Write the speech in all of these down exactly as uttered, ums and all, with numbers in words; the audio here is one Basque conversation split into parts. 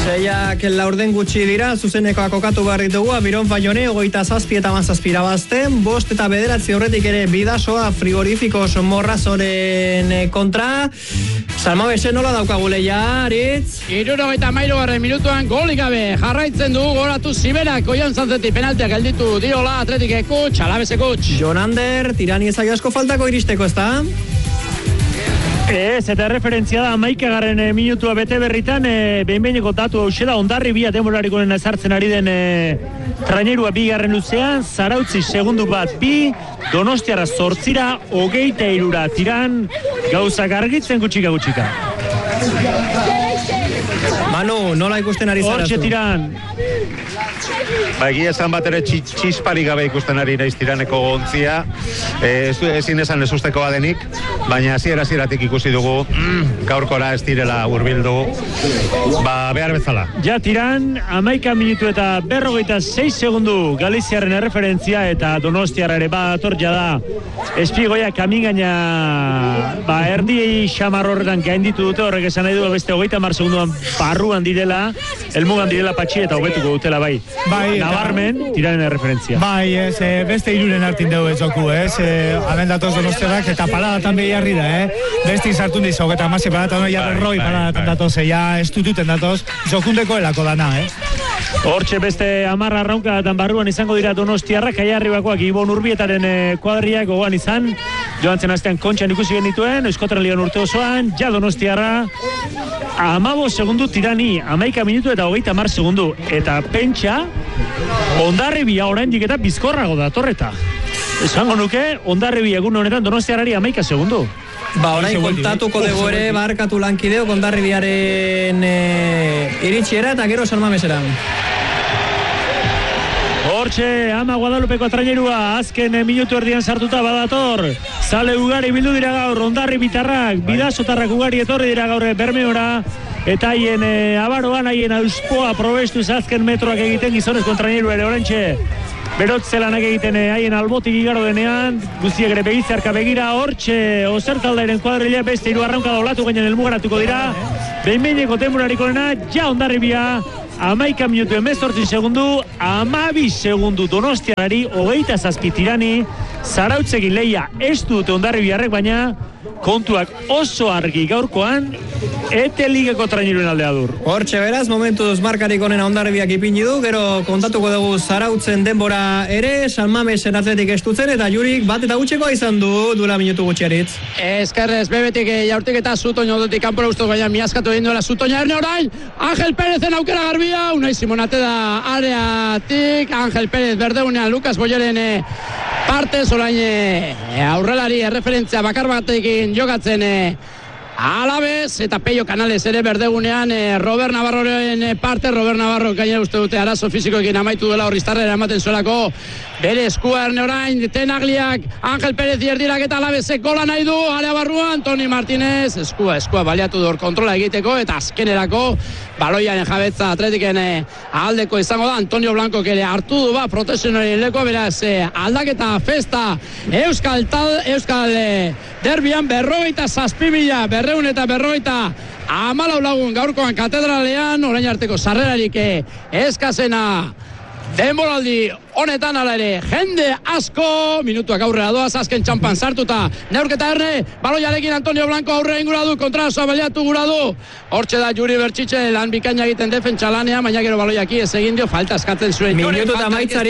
Seiak laurden gutxi dira, zuzenekoak kokatu behar ditugu, Abiron Faione, ogoita zazpi eta mazazpira bazten, bost eta bederatzi horretik ere bidasoa frigorifikos morrazoren kontra. Salmamesen nola daukagu leia, Aritz? Iruro eta mairu garren minutuan golik gabe jarraitzen du, goratu Ziberak, oian zantzetik penaltiak gelditu diola, Atletik ekutx, Alabez ekutx. Jonander, tirani ezai asko faltako iristeko, ez da? Ez, eta referentzia da hamaikagarren e, minutua bete berritan, e, behin-behineko datu hau da, Hondarribia demorarikonen ezartzen ari den e, trainerua bigarren luzean, Zarautzi segundu bat bi, Donostiarra zortzira, hogeita irura tiran, gauzak argitzen gutxika gutxika. Manu, nola ikusten ari zara? Hortxe tiran. Ba, egia esan bat ere txispari gabe ikusten ari naiz tiraneko gontzia, e, ez, ezin esan ez usteko badenik, baina hasiera hasieratik ikusi dugu, mm, gaurkora ez direla hurbildu, ba, behar bezala. Ja, tiran, hamaika minutu eta berrogeita sei segundu Galiziarren erreferentzia eta Donostiarra ere bat atorja da Espigoia kamingaina ba, erdi xamar horretan gainditu dute, horrek esan nahi du beste hogeita mar segunduan barruan direla, elmugan direla patxi eta hobetuko dutela bai. Bai, Nabarmen, tiraren erreferentzia. Bai, ez, e, beste iruren hartin dugu ez oku, ez, e, abendatoz Donostiarrak eta paladatan behiarri da, eh? Besti sartu diz, hogeta masi paladatan oiar erroi paladatan datoz, ja estututen datoz, zokundeko elako dana, eh? Hortxe beste amarra raunkatan barruan izango dira Donostiarrak, Aiarribakoak Ibon Urbietaren e, kuadriak gogoan izan, joan zen astean kontxan ikusi genituen, Euskotren Ligan urte osoan, ja Donostiarra, amabo segundu tirani, amaika minutu eta hogeita mar segundu, eta pentsa, Hondarribia oraindik eta bizkorrago da torreta. Esango nuke, Hondarribia egun honetan Donostiarrari amaika segundu. Ba, orain kontatuko dugu ere, barkatu lankideo, Hondarribiaren e, iritsiera eta gero Salmameseran. Hortxe, ama Guadalupeko trainerua, azken minutu erdian sartuta badator. Zale ugari bildu dira gaur, Hondarribitarrak, bidasotarrak ugari etorri dira gaur Bermeora. Eta haien e, abaroan, haien auspoa probestuz azken metroak egiten gizonezko traineru ere orantxe. Berotzelanak egiten haien albotik igaro denean, guztiak ere begitzarka begira, hortxe, Osertaldairen kuadrilla beste hiru arraunka dolatu gainen elmugaratuko dira. Behin-behineko temurarikonena, ja Hondarribia, amaika minutu emezortzi segundu, amabi segundu Donostiarrari, hogeita zazpi tirani, Zarautzekin leia ez dute Hondarribiarrek, baina kontuak oso argi gaurkoan, ete ligeko traineruen aldea dur. Hortxe beraz, momentuz markarik onena Hondarribiak ipini du, gero kontatuko dugu Zarautzen denbora ere, Salmamesen Atletik estutzen, eta Jurik bat eta gutxekoa izan du, duela minutu gutxeritz. Eskerrez, bebetik jaurtik eta Zutoño dutik kanpora ustuz baina miaskatu egin duela Zutoña erne orain, Angel Pérezen aukera garbia, Unai Simonate da areatik, Angel Pérez berdeunean, Lukas Boyeren parte, orain aurrelari erreferentzia bakar batekin jokatzen Alabez eta Peio Canales ere berdegunean eh, Robert Navarroren parte, Robert Navarro gainera uste dute arazo fizikoekin amaitu dela horriztarrera ematen zuelako bere eskua erne orain, Tenagliak, Angel Pérez ierdirak eta Alabezek gola nahi du, area barruan, Toni Martínez, eskua, eskua baliatu du kontrola egiteko eta azkenerako baloiaren jabetza Atletiken eh, aldeko izango da, Antonio Blanco ere hartu du ba, protesionarien leko, beraz eh, aldaketa festa Euskal, tal, Euskal eh, derbian berrogeita zazpi mila, berreun eta berrogeita amalau lagun gaurkoan katedralean, orain arteko sarrerarik eskazena denboraldi honetan ala ere, jende asko, minutuak aurrera doaz, azken txampan sartuta, neurketa erne, baloiarekin Antonio Blanco aurrera ingura du, kontrasoa baliatu gura du, hortxe da Juri Bertxitxe, lan bikaina egiten defentsa lanean, baina gero baloiaki ez egin dio, falta eskatzen zuen, minutu eta maitzari,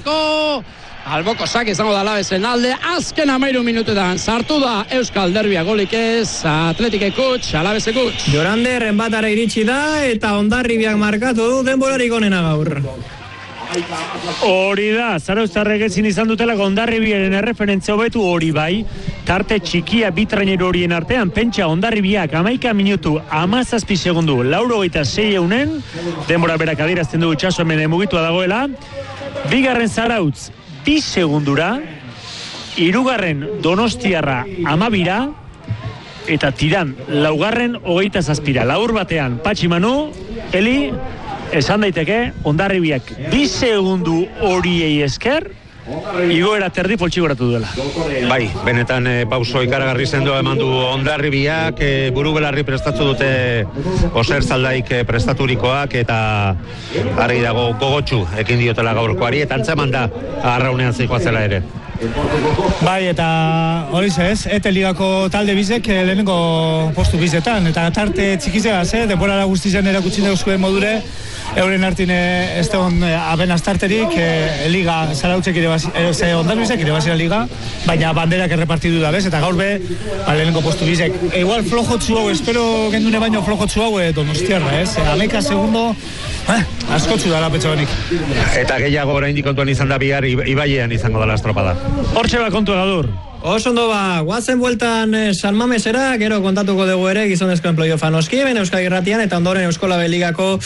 alboko sak izango da Alabezen alde, azken amairu minutetan sartu da Euskal Derbia golik ez, Atletik ekutx, Alabez ekutx. Jorander enbatara iritsi da eta Hondarribiak markatu du denborarik onena gaur. Hori da, Zarauztarrek ezin izan dutela Hondarribiaren erreferentzia hobetu hori bai, tarte txikia bitraineru horien artean, pentsa Hondarribiak amaika minutu, amazazpi segundu, laurogeita sei eunen, denbora berak adierazten du itxaso hemen mugitua dagoela, bigarren Zarautz, bi segundura, hirugarren Donostiarra amabira, eta tiran, laugarren hogeita zazpira, laur batean, Patxi Manu, Eli, esan daiteke, Hondarribiak bi segundu horiei esker, igoera terdi poltsigoratu duela. Bai, benetan e, pauso ikaragarri sendoa eman du Hondarribiak, e, buru belarri prestatzu dute Oser Zaldaik e, prestaturikoak, eta argi dago gogotsu ekin diotela gaurkoari, eta antzeman da arraunean zikoazela ere. Bai, eta hori ez, ete ligako talde bizek eh, lehenengo postu bizetan, eta tarte txikizegaz, eh, denborara guztizen erakutsi dauzkuen modure, euren hartine ez da hon abenaz tarterik, eh, liga zarautzek ere bazi, eh, ze Hondarribizek ere bazira liga, baina banderak errepartidu da bez, eta gaur be, ba, lehenengo postu bizek. E, igual flojotzu hau, espero gendune baino flojotzu hau, eh, Donostiarra, ez? Ameka segundo, eh, askotzu dara petxo benik. Eta gehiago oraindik kontuan izan da bihar, Ibaiean izango dela estropada. Hortxe ba kontu egadur. Oso ondo ba, guazen bueltan eh, San Mamesera, gero kontatuko dugu ere gizonezkoen playoffan oski, ben Euskal Irratian, eta ondoren Euskola Beligako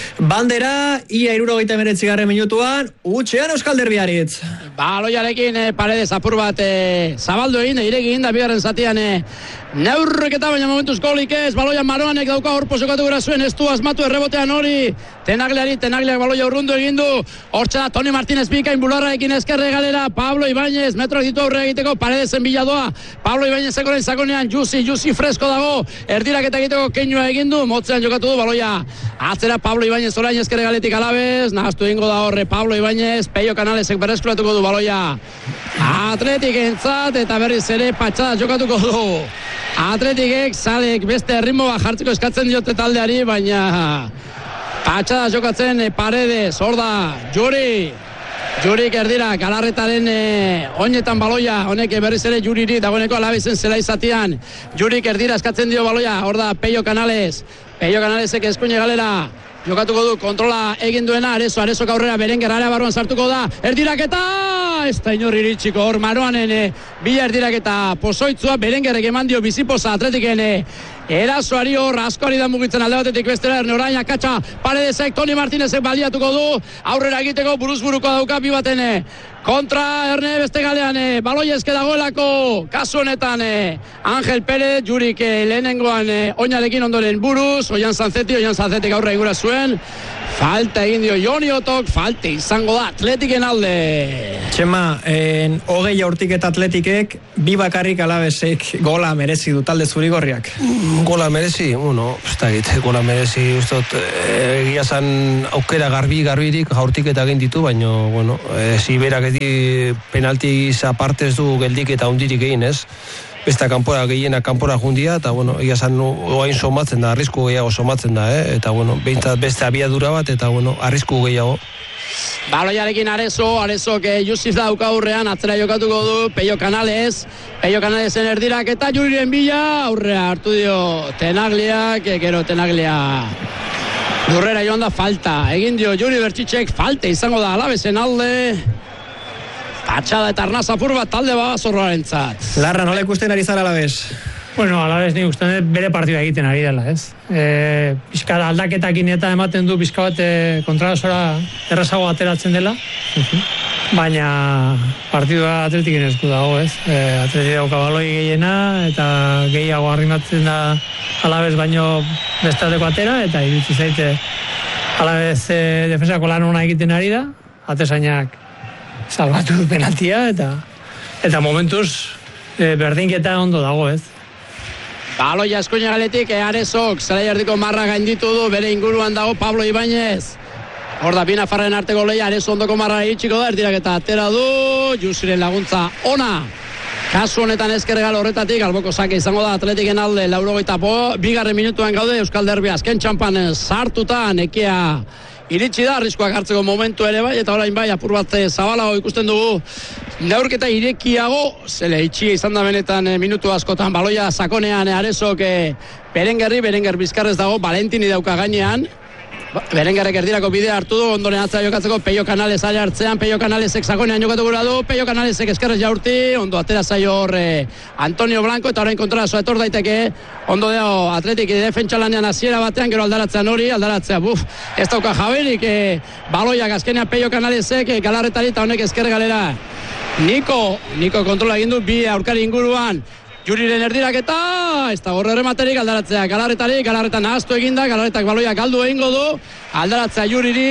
bandera, ia hirurogeita hemeretzigarren minutuan, utxean Euskal Derbiaritz. Baloiarekin eh, Paredes apur bat eh, zabaldu egin, ireki egin da bigarren zatian eh, neurriketa, baina momentuz golik ez, baloia Maroanek dauka hor posokatu gara zuen, ez du asmatu errebotean hori, Tenagliari, Tenagliak baloia urrundu egindu, hortxe da Toni Martínez bikain bularraekin eskerre galera, Pablo Ibáñez, metroak ditu aurre egiteko, Paredesen biladoa, Pablo Ibáñez ekoren zakonean, Jusi, Jusi fresko dago, erdirak eta egiteko keinua egindu, motzean jokatu du baloia, atzera Pablo Ibáñez orain eskerre galetik alabez, nahaztu egingo da horre Pablo Ibáñez, Peio Canalesek berreskuratuko du baloia, Atletik entzat, eta berriz ere patxada jokatuko du. Atletikek zalek beste erritmo bat jartzeko eskatzen diote taldeari, baina patxada jokatzen Paredes, hor da, Juri, Jurik erdira, Galarretaren e, oinetan baloia, honek berriz ere Juriri, dagoeneko alabezen zela izatian, Jurik erdira eskatzen dio baloia, hor da, Peio Canales, Peio Canalesek eskuine galera, jokatuko du, kontrola egin duena, Arezo, Arezo aurrera, Berenguer area barruan sartuko da, erdiraketa, ez da inor iritsiko, hor Maroanen e, bila erdiraketa pozoitzua, Berengerrek eman dio bizipoza Atletiken e, erasoari hor, askoari da mugitzen alde batetik bestera, erne orain akatsa, Paredesek, Toni Martínezek baliatuko du, aurrera egiteko buruz-buruko dauka bi baten e, kontra erne beste galean, e, baloi eske dagoelako, kasu honetan e, Ángel Pérez, Jurik e, lehenengoan e, oinarekin ondoren buruz, Oian Sanzeti, Oian Sanzetik aurre igura zuen, falta egin dio Joni Otok, falte izango da Atletiken alde. Txema, en, hogei aurtik eta Atletikek, bi bakarrik alabezek gola merezi du talde zurigorriak. Mm, gola merezi, bueno, ez da egite, gola merezi, ustot, egia zan aukera garbi, garbirik, jaurtik eta egin ditu, baina, bueno, e, ziberak edi penalti apartez du geldik eta hundirik egin, ez? Beste kanpora gehiena kanpora jundia, eta bueno, egia zan oain somatzen da, arrisku gehiago somatzen da, eh? Eta bueno, behintzat beste abiadura bat, eta bueno, arrisku gehiago. Baloiarekin Arezo, Arezo que Jusif dauka aurrean, atzera jokatuko du, Peio Canales, Peio Canalesen erdirak eta Juriren bila, aurrea hartu dio Tenagliak, gero Tenaglia durrera joan da falta, egin dio Juri Bertxitxek, falte izango da Alabezen alde, patxada eta arnaz apur bat talde babazorroaren zat. Larra, nola ikusten ari zara Alabez? Bueno, Alabez nik uste dut bere partida egiten ari dela, ez? E, pixka aldaketakin eta ematen du pixka bat e, kontrasora errazago ateratzen dela, baina partidua Atletiken esku dago, ez? E, Atletik dauka baloi gehiena eta gehiago arrimatzen da Alabez baino bestaleko atera, eta iritsi zaite Alabez e, defensako lan ona egiten ari da, atezainak salbatu du penaltia, eta eta momentuz e, berdinketa ondo dago, ez? Baloia eskuina galetik, Arezok, zelai erdiko marra gainditu du, bere inguruan dago Pablo Ibáñez. Hor da, bina farren arteko leia, Arezo ondoko marra itxiko da, erdirak eta atera du, Jusiren laguntza ona. Kasu honetan ezkerregal horretatik, alboko sake izango da Atletiken alde, laurogeita po, bigarren minutuan gaude, Euskal Derbi azken txampan sartuta, nekea iritsi da, arriskoak hartzeko momentu ere bai, eta orain bai, apur bat zabalago ikusten dugu, neurketa irekiago, zele itxia izan da benetan e, minutu askotan, baloia sakonean e, Arezok e, Berengerri, Berenger bizkarrez dago, Valentini dauka gainean, Berengerrek erdirako bidea hartu du, ondoren atzera jokatzeko Peio Canales ale hartzean, Peio Canalesek sakonean jokatu gura du, Peio Canalesek eskerrez jaurti, ondo atera zaio hor e, Antonio Blanco, eta orain kontra soa etor daiteke, ondo deo Atletik defentsalanean hasiera batean, gero aldaratzean hori, aldaratzea, buf, ez dauka jaberik, e, baloiak azkenean Peio Canalesek, e, Galarretari eta honek esker galera. Niko, Niko kontrola egin du, bi aurkari inguruan, Juriren erdiraketa, ez da gorre rematerik aldaratzea Galarretari, Galarretan ahaztu eginda, Galarretak baloia galdu egingo du, aldaratzea Juriri,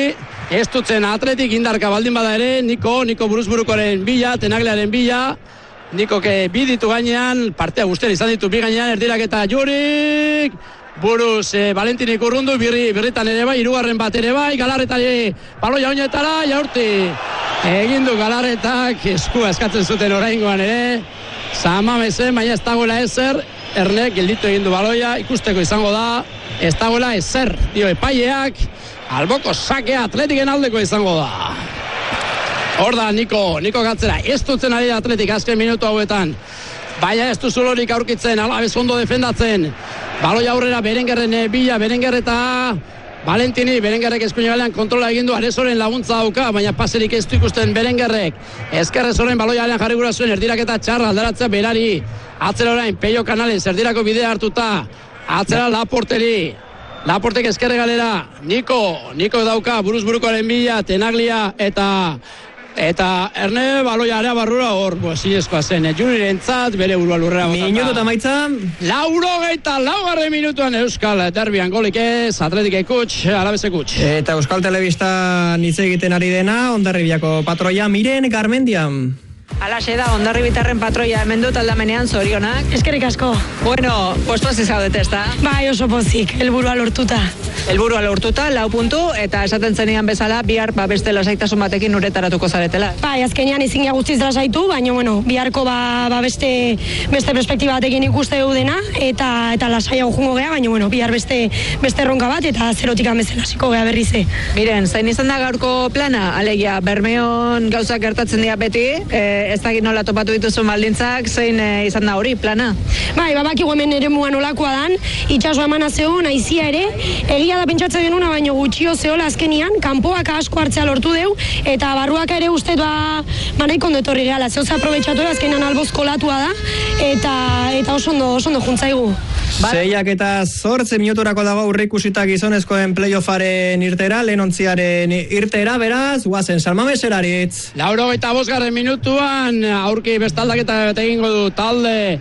ez dutzen Atletik indarka baldin bada ere, Niko, Niko buruzburukoren bila, Tenaglearen bila, Niko ke bi ditu gainean, partea guztian izan ditu bi gainean, erdirak eta Jurik, buruz eh, Valentinik urrundu, birri, birritan ere bai, hirugarren bat ere bai, Galarretari baloia oinetara, Jaurti, egin du Galarretak, eskua eskatzen zuten oraingoan ere, Samamezen, baina ez dagoela ezer, Erne gelditu egin du baloia, ikusteko izango da, ez dagoela ezer, dio epaileak, alboko sakea Atletiken aldeko izango da. Hor da, Niko, Niko gatzera, ez dutzen ari Atletik azken minutu hauetan, baina ez du zulorik aurkitzen, Alabez ondo defendatzen, baloia aurrera Berengerren bila, Berenger eta Valentini, Berengerrek eskuine galean kontrola egin du, Arezoren laguntza dauka, baina paserik ez du ikusten Berengerrek, Ezkerrezoren baloia galean jarri gura zuen, erdirak eta txarra aldaratzea berari, atzera orain, Peio Canales, erdirako bidea hartuta, atzera Laporteri, Laportek ezkerre galera, Niko, Niko dauka, buruz burukoaren bila, Tenaglia eta eta Erne baloia area barrura hor, bozinezkoa zen, Jurirentzat, bere burua lurrera botata. Minutu eta maitza. Lauro geita, laugarren minutuan Euskal Derbian golik ez, Atletik ekutx, Alabez ekutx. Eta Euskal Telebistan hitz egiten ari dena, Hondarribiako patroia, Miren Garmendian. Alaxe da, Hondarribitarren patroia hemen dut aldamenean zorionak. Eskerrik asko. Bueno, puesto hasi zaudete, ezta? Bai, oso pozik, helburua lortuta. Helburua lortuta, lau puntu, eta esaten zenian bezala, bihar ba, beste lasaitasun batekin uretaratuko zaretela. Bai, azkenean izin guztiz lasaitu, baina, bueno, biharko ba, ba beste, beste perspektiba batekin ikuste dena, eta eta lasaia jungo gea, baina, bueno, bihar beste, beste erronka bat, eta zerotik amezela hasiko gea berrize. Miren, zain izan da gaurko plana? Alegia, Bermeon gauzak gertatzen dira beti, e, ez dakit nola topatu dituzun baldintzak, zein e, izan da hori plana? Bai, babaki hemen ere mugan olakoa dan, itxasua emana zegoen, aizia ere, egia da pentsatzen genuna, baino gutxio zehola azkenian, kanpoak asko hartzea lortu deu, eta barruak ere uste ba, manaiko ondo etorri gehala, zehoz aprobetxatu azkenan alboz kolatua da, eta, eta oso ondo, oso ondo juntzaigu. Seiak eta zortze minuturako dago aurreikusita gizonezkoen playoffaren irtera, lehenontziaren irtera, beraz, guazen, Salmameseraritz. Lauro eta bosgarren minutuan, aurki bestaldaketa egingo du talde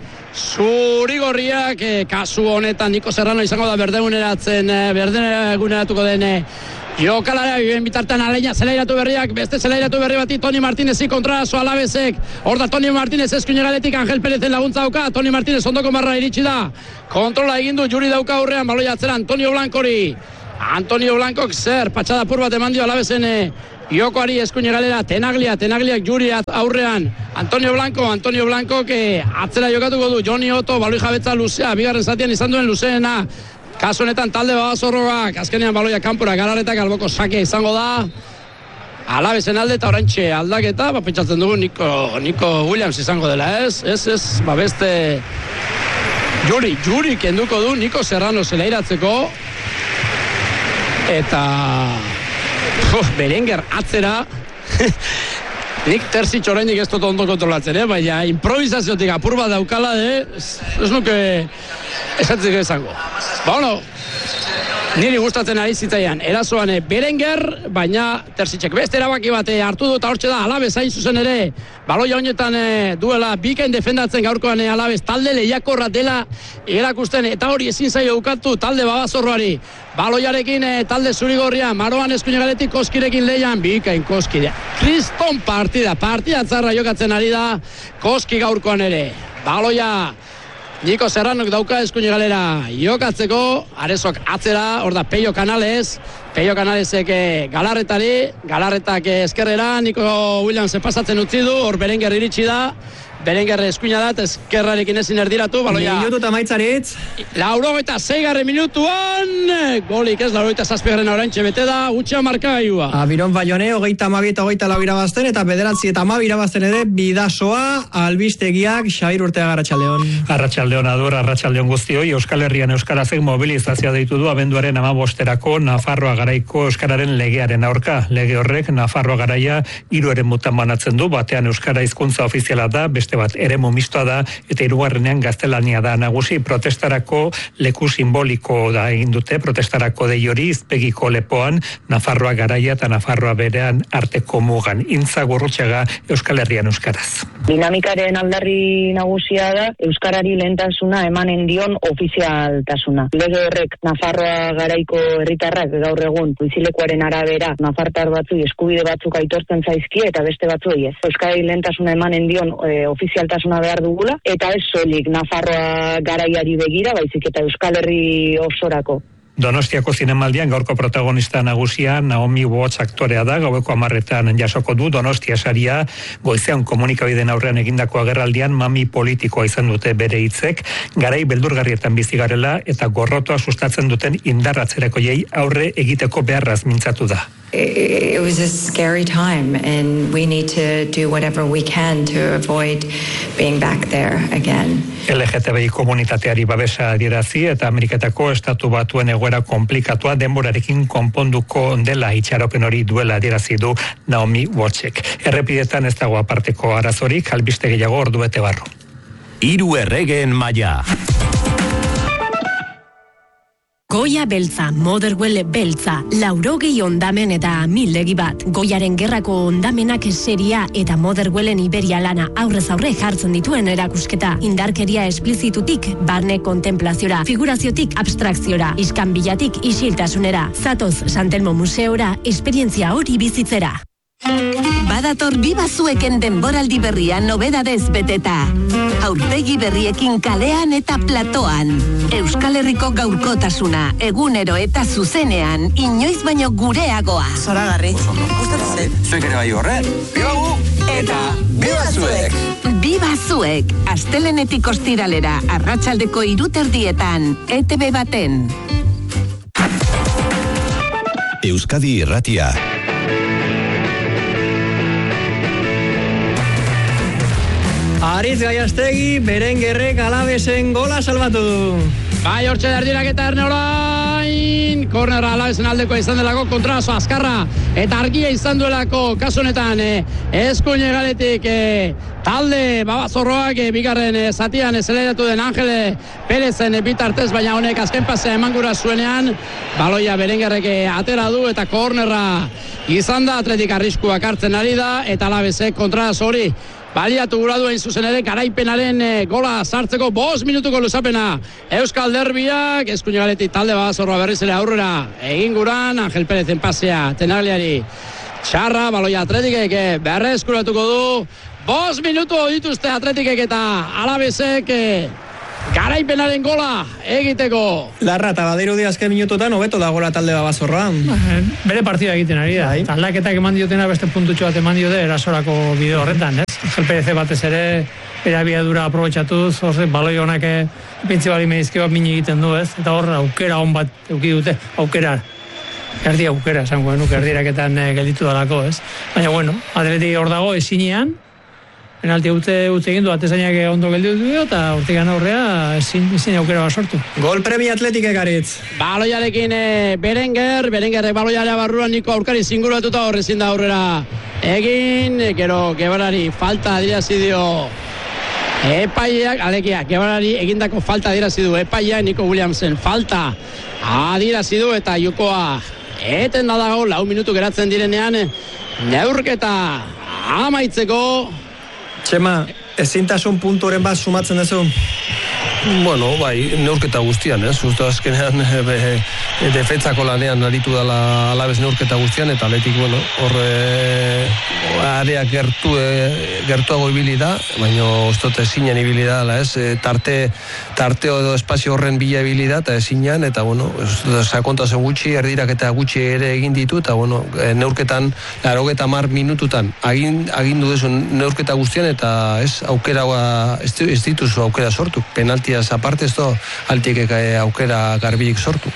Zurigorriak, eh, kasu honetan Niko Serrano izango da berdeguneratzen, eh, berdeguneratuko den eh, jokalarea biben bitartan aleina zelairatu berriak, beste zelairatu berri bati Toni Martinezi kontraso Alabezek, hor da Toni Martinez eskuine galetik Angel Perezen laguntza dauka, Toni Martinez ondoko marra iritsi da, kontrola egin du Juri dauka aurrean, baloia atzera Antonio Blancori, Antonio Blancok zer, patxada pur bat eman dio Alabezen eh, jokoari eskuine galera, Tenaglia, Tenagliak Juri aurrean, Antonio Blanco, Antonio Blanco, que atzera jokatuko du, Joni Otto, baloi jabetza luzea, bigarren zatian izan duen luzeena, kasu honetan talde babazorroak, azkenean baloia kanpora, Galaretak alboko sakea izango da, Alabezen alde eta orantxe aldaketa, ba, pentsatzen dugu Nico, Nico Williams izango dela, ez? Ez, ez, ba, beste Juri, Juri kenduko du Nico Serrano zelairatzeko, eta Uf, Berenger atzera nik terzi txorainik ez dut ondo kontrolatzen, eh? Baina improvisaziotik apur bat daukala, eh? ez, ez nuke esatzeko izango. Ba, bueno, niri gustatzen ari zitzaian erasoan Berenger, baina terzitzek beste erabaki bate hartu dut, hortxe da Alabez hain zuzen ere, baloia honetan e, duela bikain defendatzen gaurkoan e, Alabez talde lehiakorra dela erakusten, eta hori ezin zaio ukatu talde babazorroari, baloiarekin e, talde Zurigorria, Maroan eskuine galetik Koskirekin lehian, bikain Koskidea, kriston partida, partida tzarra jokatzen ari da Koski gaurkoan ere, baloia Niko Serranok dauka eskuine galera jokatzeko, Arezok atzera, hor da Peio Canales, Peio Canalesek Galarretari, Galarretak eskerrera, Niko Williams pasatzen utzi du, hor Berenger iritsi da, Berenger eskuina da, eskerrarekin ezin erdiratu, baloia. Minutu eta maitzaritz. Lauro eta zeigarren minutuan, golik ez, lauro eta zazpigarren orantxe bete da, utxa markagailua. Abiron Baione, hogeita amabi eta hogeita lau irabazten, eta bederatzi eta amabi irabazten ere, bidasoa, albistegiak, Xabir Urteaga, Arratsaldeon. Arratsaldeon adur, arratsaldeon guztioi, Euskal Herrian Euskarazek mobilizazioa deitu du abenduaren hamabosterako Nafarroa garaiko Euskararen legearen aurka. Lege horrek Nafarroa garaia hiru eremutan banatzen du, batean Euskara hizkuntza ofiziala da, beste beste bat eremu mistoa da, eta hirugarrenean gaztelania da nagusi. Protestarako leku simboliko da egin dute, protestarako dei hori izpegiko lepoan, Nafarroa Garaia eta Nafarroa Berean arteko mugan. Intza Gurrutxaga, Euskal Herrian euskaraz. Dinamikaren aldarri nagusia da euskarari lehentasuna emanen dion ofizialtasuna. Lege horrek Nafarroa Garaiko herritarrak gaur egun bizilekuaren arabera nafartar batzuk eskubide batzuk aitortzen zaizkie eta beste batzuei ez. Euskarari lehentasuna emanen dion e, ofizialtasuna behar dugula eta ez soilik Nafarroa Garaiari begira, baizik eta Euskal Herri osorako. Donostiako zinemaldian gaurko protagonista nagusia Naomi Watts aktorea da, gaueko hamarretan jasoko du Donostia saria, goizean komunikabideen aurrean egindako agerraldian mami politikoa izan dute bere hitzek, garai beldurgarrietan bizi garela eta gorrotoa sustatzen duten indarratzerekoiei aurre egiteko beharraz mintzatu da. It was a scary time and we need to do whatever we can to avoid being back there again. L G T B I komunitateari babesa adierazi eta Ameriketako estatu batuen egoera komplikatua denborarekin konponduko dela itxaropen hori duela adierazi du Naomi Wattsek. Errepidetan ez dago aparteko arazorik, albiste gehiago orduete barru. Hiru erregeen maila. Goia beltza, Motherwell beltza, laurogei ondamen eta mildegi bat. Goiaren gerrako ondamenak seria eta Motherwellen Iberia lana aurrez aurre jartzen dituen erakusketa. Indarkeria esplizitutik, barne kontemplaziora, figuraziotik abstrakziora, iskanbilatik isiltasunera. Zatoz Santelmo Museora, esperientzia hori bizitzera. Badator Biba Zueken denboraldi berria nobedadez beteta. Aurpegi berriekin kalean eta platoan. Euskal Herriko gaurkotasuna, egunero eta zuzenean, inoiz baino gureagoa. Zoragarri. Gustatzen. Zuek ere bai horre. Biba gu! Eta Biba Zuek! Biba Zuek, astelenetik ostiralera, arratsaldeko hiruterdietan, E T B baten. Euskadi Irratia. Aritz Gaiastegi, Berengerrek Alavesen gola salbatu du. Bai, hortxe derdirak eta erne orain, kornera Alavesen aldeko izan delako kontraso azkarra, eta argia izan duelako kasunetan, eh, eskuine galetik, eh, talde babazorroak eh, bigarren eh, zatian ezeleratu den Angele Perezen eh, bitartez, baina honek azken pasea emangura zuenean, baloia Berengerrek eh, atera du, eta kornera izan da, atletik arriskuak hartzen ari da, eta Alavesek kontraso hori baliatu gura duen zuzen ere garaipenaren e, gola sartzeko bost minutuko luzapena. Euskal Derbiak, eskuine galetik talde babazorroa berriz ere aurrera egin guran, Angel Perezen pasea Tenagliari txarra, baloia atletikek e, berre eskuratuko du. Bost minutu dituzte atletikek eta Alavesek e, garaipenaren gola egiteko. Larra eta badirudi azken minututan hobeto da gola talde babazorroa. Bere partida egiten ari da. Aldaketak eman diotena beste puntutxo bat eman diote erasorako bideo horretan, ez? Angel Perez batez ere bere abiadura aprobetxatuz, hor baloi honak pintzi bali medizke bat mini egiten du, ez? Eta hor aukera hon bat euki dute, aukera. Erdi aukera, esango nuke erdiraketan gelditu dalako, ez? Baina, bueno, atleti hor dago ezinean, penalti utze utze egin du, atezainak ondo gelditu du, eta hortikan aurrea ezin, ezin aukera bat sortu. Gol premia Atletik Garitz. Baloiarekin e, Berenger, Berengerrek baloiarea barruan Niko aurkari zinguratuta horrezin da aurrera egin, gero Gebarari falta adirazi dio epaileak, alekia, Gebarari egindako falta adirazi du epaileak, Niko Williamsen falta adirazi du, eta jokoa eten da dago, lau minutu geratzen direnean, neurketa amaitzeko. Txema, ezintasun punturen bat sumatzen duzu? Bueno, bai, neurketa guztian, ez? Uste azkenean e, defentsako lanean aritu dela Alaves neurketa guztian, eta Atletik, bueno, hor e, area gertu, e, gertuago ibili da, baina uste ezinen ibili da, ez? E, tarte, tarteo edo espazio horren bila ibili da, eta ezinean, eta, bueno, sakontazen gutxi, erdirak eta gutxi ere egin ditu, eta, bueno, e, neurketan, larogeta mar minututan, agin, agindu dezu neurketa guztian, eta ez, aukera, ez, ez dituzu aukera sortu, penaltia aparte ez do Altikek aukera garbilik sortu.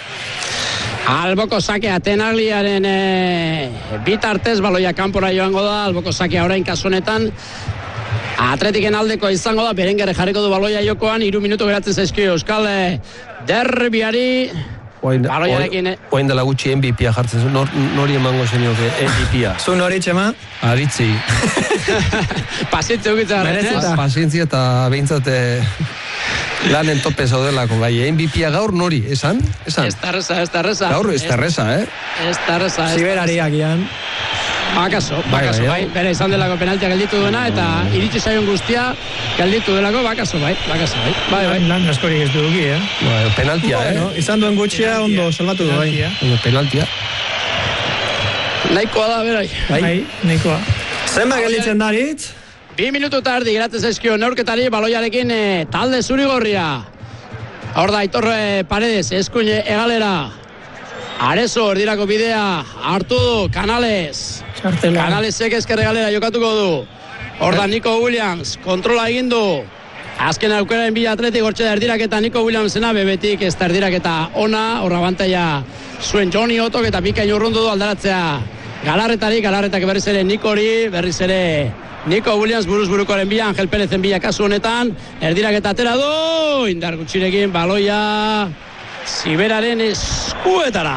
Alboko sakea Tenagliaren e, bitartez baloia kanpora joango da, alboko sakea orain kasunetan Atletiken aldeko izango da, Berengerre jarriko du baloia jokoan, hiru minutu geratzen zaizkio Euskal Derbiari, Oain dela gutxi M V P-a jartzen zuen, nori emango zenioke M V P-a. Zu nori txema? Aritzi. Pazientzia ukitza. Pazientzia eta behintzate lanen tope zaudelako, bai, M V P-a gaur nori, esan? Esan. Ez tarreza, ez tarreza. Gaur ez tarreza, eh? Ez tarreza. Siberariak ian. Bakaso, bakaso, bai, bere izan delako penaltia gelditu duena, eta iritsi zaion guztia gelditu delako, bakaso, bai, bakaso, bai. Bai, bai, lan askorik ez dugi, eh? Bai, penaltia, eh? Izan duen gutxia, ondo, salbatu du, bai. Penaltia. Nahikoa da, berai. Bai, nahikoa. Zenba gelditzen daritz? Bi minutu tardi, geratzen zaizkio neurketari baloiarekin talde zurigorria. Hor da, Aitorre Paredes, eskuine egalera. Arezo, erdirako bidea, hartu du, Canales. Txartela. Canalesek ezkerre galera jokatuko du. Hor da, Nico Williams, kontrola egin du. Azken aukeraen bi atletik hortxe da erdiraketa Nico Williamsena, bebetik ez da erdiraketa ona, horra bantaia zuen Johnny Otok eta bikain urrundu du aldaratzea. Galarretari, Galarretak berriz ere Nikori, berriz ere Nico Williams buruz burukoaren bila, Angel Perezen bila kasu honetan, erdiraketa atera du, indar gutxirekin baloia Siberaren eskuetara.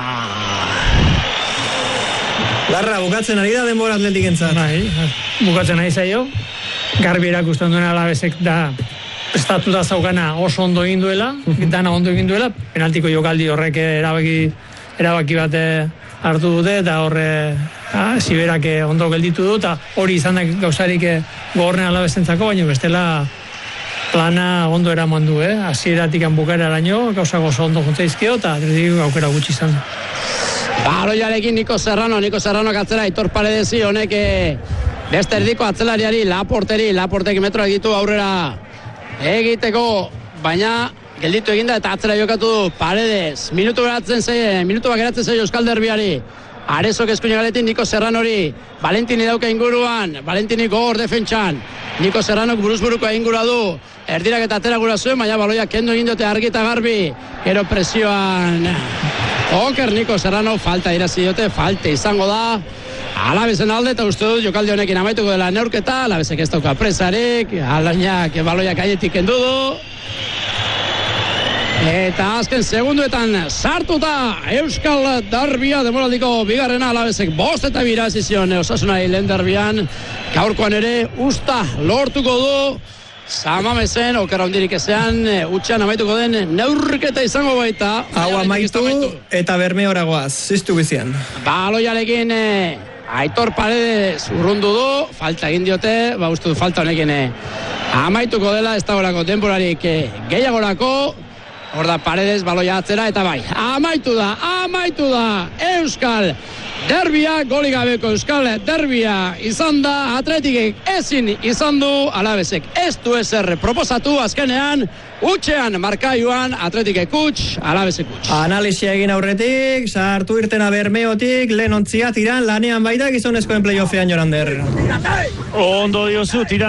Larra, bukatzen ari da denbora atletik entzat. Bai, bukatzen ari zaio. Garbi erakusten duen Alavesek da prestatuta zaukana oso ondo egin duela, dana ondo egin duela, penaltiko jokaldi horrek erabaki, erabaki bat hartu dute, eta horre ah, Siberak ondo gelditu du, eta hori izan da gauzarik gogorren Alavesentzako, baina bestela plana ondo eraman du, eh? Hasieratik bukaera araño, gauza gozo ondo juntzaizkio, eta atletik aukera gutxi izan. Baloiarekin Niko Serrano, Niko Serrano atzera, Aitor Paredesi, honek beste erdiko atzelariari, Laporteri, Laportek metroak ditu aurrera egiteko, baina gelditu eginda eta atzera jokatu du Paredes. Minutu geratzen zaie, minutu bat geratzen zaie Euskal Derbiari. Arezok eskuine galetin Niko Serranori, Valentini dauka inguruan, Valentini gogor defentsan, Niko Serranok buruzburuko ingurua du, erdirak eta atera gura zuen, baina baloia kendu egin dute argi eta garbi, gero presioan oker Niko Serrano, falta irazi dute, falta izango da, Alavesen alde eta uste dut jokaldi honekin amaituko dela neurketa, Alavesek ez dauka presarik, alainak baloiak aietik kendu du, eta azken segunduetan sartuta Euskal Darbia demoraldiko bigarrena Alavesek bost eta birazi zion Osasunari lehen derbian, gaurkoan ere usta lortuko du Samamezen, okera hundirik ezean, utxean amaituko den neurketa izango baita. Hau amaitu eta Bermeora goaz, ziztu bizian. Baloiarekin Aitor Paredes urrundu du, falta egin diote, ba uste du falta honekin amaituko dela, ez da horako denborarik gehiagorako. Hor da Paredes, baloia atzera, eta bai, amaitu da, amaitu da, Euskal Derbia, goli gabeko Euskal Derbia izan da, Atletikek ezin izan du, Alavesek ez du ezer proposatu, azkenean, utxean markaioan, Atletikek utx, Alavesek utx. Analisia egin aurretik, sartu irtena Bermeotik, lehen ontzia tiran, lanean baita gizonezkoen playoffean Jorander. Ondo diozu, tiran.